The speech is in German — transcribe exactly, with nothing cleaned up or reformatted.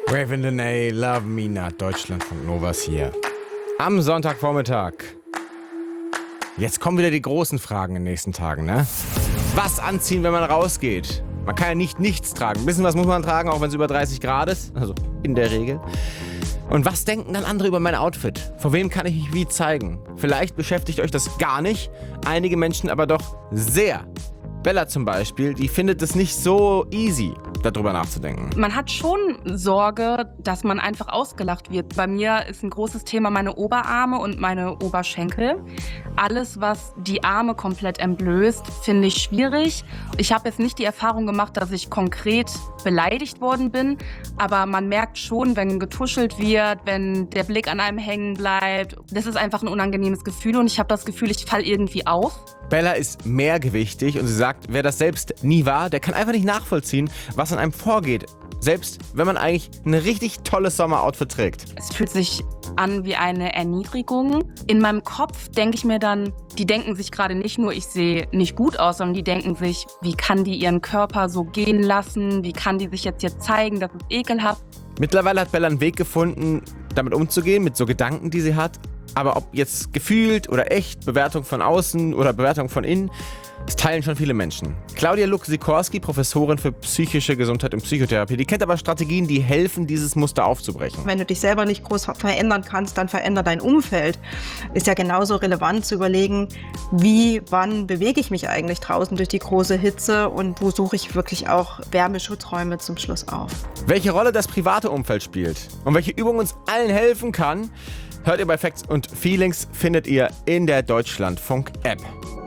Raven Dene, Love Me Not, Deutschlandfunk Novas hier. Am Sonntagvormittag. Jetzt kommen wieder die großen Fragen in den nächsten Tagen, ne? Was anziehen, wenn man rausgeht? Man kann ja nicht nichts tragen. Ein bisschen was muss man tragen, auch wenn es über dreißig Grad ist. Also in der Regel. Und was denken dann andere über mein Outfit? Vor wem kann ich mich wie zeigen? Vielleicht beschäftigt euch das gar nicht. Einige Menschen aber doch sehr. Bella zum Beispiel, die findet es nicht so easy, darüber nachzudenken. Man hat schon Sorge, dass man einfach ausgelacht wird. Bei mir ist ein großes Thema meine Oberarme und meine Oberschenkel. Alles, was die Arme komplett entblößt, finde ich schwierig. Ich habe jetzt nicht die Erfahrung gemacht, dass ich konkret beleidigt worden bin, aber man merkt schon, wenn getuschelt wird, wenn der Blick an einem hängen bleibt. Das ist einfach ein unangenehmes Gefühl und ich habe das Gefühl, ich falle irgendwie auf. Bella ist mehrgewichtig und sie sagt, wer das selbst nie war, der kann einfach nicht nachvollziehen, was an einem vorgeht. Selbst wenn man eigentlich ein richtig tolles Sommeroutfit trägt. Es fühlt sich an wie eine Erniedrigung. In meinem Kopf denke ich mir dann, die denken sich gerade nicht nur, ich sehe nicht gut aus, sondern die denken sich, wie kann die ihren Körper so gehen lassen? Wie kann die sich jetzt hier zeigen? Das ist ekelhaft. Mittlerweile hat Bella einen Weg gefunden, damit umzugehen, mit so Gedanken, die sie hat. Aber ob jetzt gefühlt oder echt, Bewertung von außen oder Bewertung von innen, das teilen schon viele Menschen. Claudia Luck-Sikorski, Professorin für psychische Gesundheit und Psychotherapie, die kennt aber Strategien, die helfen, dieses Muster aufzubrechen. Wenn du dich selber nicht groß verändern kannst, dann veränder dein Umfeld. Ist ja genauso relevant zu überlegen, wie, wann bewege ich mich eigentlich draußen durch die große Hitze und wo suche ich wirklich auch Wärmeschutzräume zum Schluss auf. Welche Rolle das private Umfeld spielt und welche Übung uns allen helfen kann, hört ihr bei Facts und Feelings, findet ihr in der Deutschlandfunk-App.